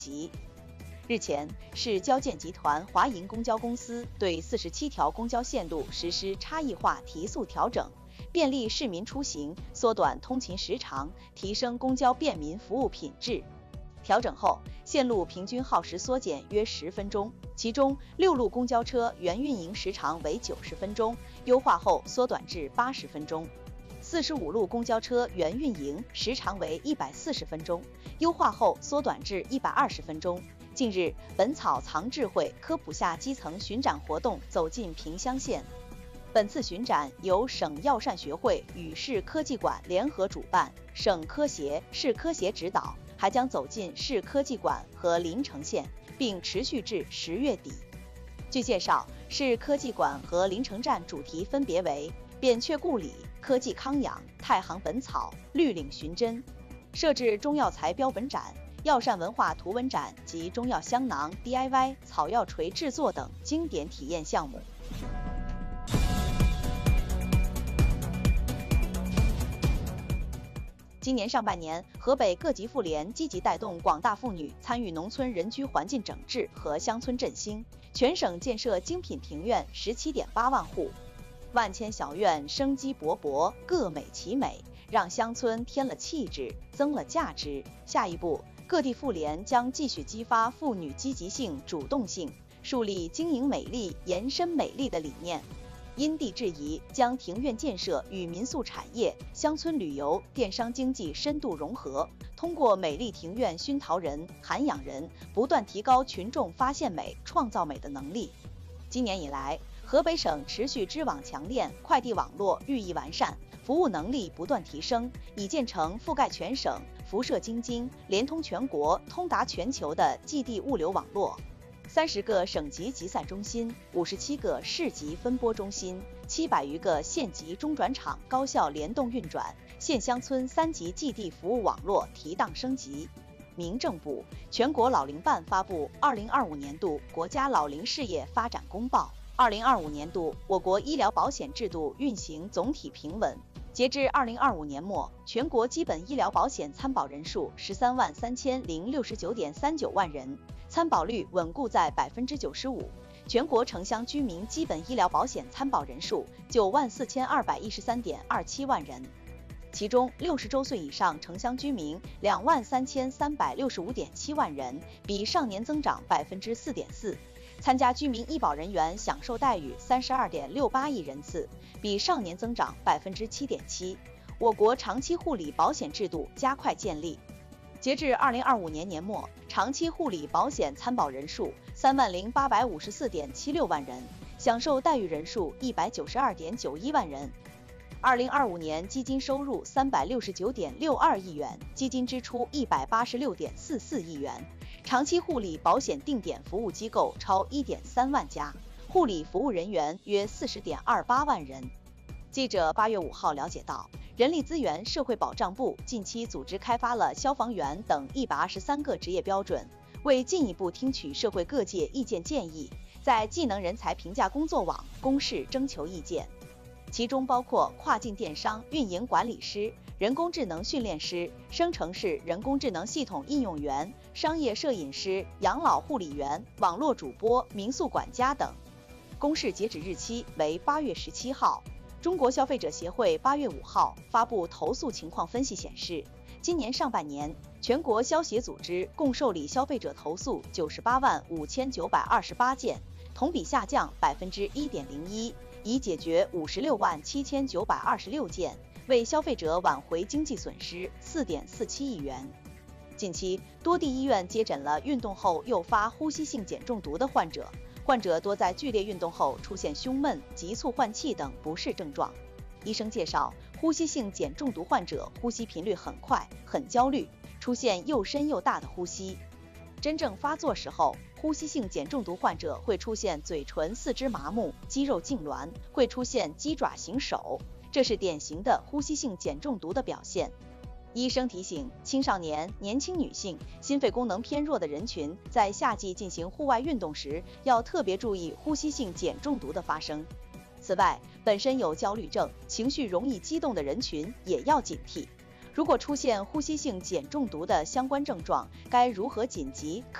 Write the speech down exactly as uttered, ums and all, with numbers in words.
及。日前，市交建集团华银公交公司对四十七条公交线路实施差异化提速调整，便利市民出行，缩短通勤时长，提升公交便民服务品质。调整后，线路平均耗时缩减约十分钟，其中六路公交车原运营时长为九十分钟，优化后缩短至八十分钟。四十五路公交车原运营时长为一百四十分钟，优化后缩短至一百二十分钟。近日，本草藏智慧科普下基层巡展活动走进萍乡县。本次巡展由省药膳学会与市科技馆联合主办，省科协、市科协指导，还将走进市科技馆和临城县，并持续至十月底。据介绍，市科技馆和临城站主题分别为扁鹊故里、科技康养、太行本草、绿岭寻真，设置中药材标本展、药膳文化图文展及中药香囊 D I Y、草药锤制作等经典体验项目。今年上半年，河北各级妇联积极带动广大妇女参与农村人居环境整治和乡村振兴，全省建设精品庭院 十七点八万户，万千小院生机勃勃，各美其美，让乡村添了气质，增了价值。下一步，各地妇联将继续激发妇女积极性、主动性，树立经营美丽、延伸美丽的理念。因地制宜，将庭院建设与民宿产业、乡村旅游、电商经济深度融合，通过美丽庭院熏陶人、涵养人，不断提高群众发现美、创造美的能力。今年以来，河北省持续织网强链，快递网络日益完善，服务能力不断提升，已建成覆盖全省、辐射京津、连通全国、通达全球的寄递物流网络。三十个省级集散中心、五十七个市级分拨中心、七百余个县级中转场高效联动运转，县乡村三级寄递服务网络提档升级。民政部、全国老龄办发布《二零二五年度国家老龄事业发展公报》。二零二五年度，我国医疗保险制度运行总体平稳。截至二零二五年末，全国基本医疗保险参保人数十三万三千零六十九点三九万人，参保率稳固在百分之九十五。全国城乡居民基本医疗保险参保人数九万四千二百一十三点二七万人，其中六十周岁以上城乡居民两万三千三百六十五点七万人，比上年增长百分之四点四。参加居民医保人员享受待遇三十二点六八亿人次，比上年增长百分之七点七。我国长期护理保险制度加快建立。截至二零二五年年末，长期护理保险参保人数三万零八百五十四点七六万人，享受待遇人数一百九十二点九一万人。二零二五年基金收入三百六十九点六二亿元，基金支出一百八十六点四四亿元。长期护理保险定点服务机构超 一点三万家，护理服务人员约 四十点二八万人。记者八月五号了解到，人力资源社会保障部近期组织开发了消防员等一百二十三个职业标准，为进一步听取社会各界意见建议，在技能人才评价工作网公示征求意见。其中包括跨境电商运营管理师、人工智能训练师、生成式人工智能系统应用员、商业摄影师、养老护理员、网络主播、民宿管家等。公示截止日期为八月十七号。中国消费者协会八月五号发布投诉情况分析显示，今年上半年，全国消协组织共受理消费者投诉九十八万五千九百二十八件，同比下降百分之一点零一。已解决五十六万七千九百二十六件，为消费者挽回经济损失 四点四七亿元。近期，多地医院接诊了运动后诱发呼吸性碱中毒的患者，患者多在剧烈运动后出现胸闷、急促换气等不适症状。医生介绍，呼吸性碱中毒患者呼吸频率很快，很焦虑，出现又深又大的呼吸。真正发作时候，呼吸性碱中毒患者会出现嘴唇四肢麻木、肌肉痉挛，会出现鸡爪形手，这是典型的呼吸性碱中毒的表现。医生提醒，青少年、年轻女性、心肺功能偏弱的人群在夏季进行户外运动时，要特别注意呼吸性碱中毒的发生。此外，本身有焦虑症、情绪容易激动的人群也要警惕。 如果出现呼吸性碱中毒的相关症状，该如何紧急